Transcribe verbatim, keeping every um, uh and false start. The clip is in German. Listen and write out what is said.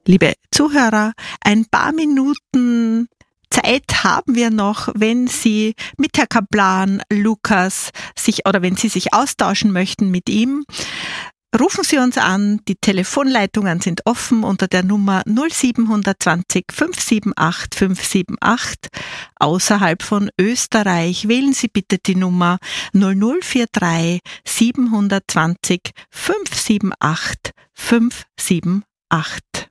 Liebe Zuhörer, ein paar Minuten Zeit haben wir noch, wenn Sie mit Herrn Kaplan, Lukas sich oder wenn Sie sich austauschen möchten mit ihm. Rufen Sie uns an, die Telefonleitungen sind offen unter der Nummer null sieben zwei null fünf sieben acht fünf sieben acht. Außerhalb von Österreich wählen Sie bitte die Nummer null null vier drei sieben zwei null fünf sieben acht fünf sieben acht.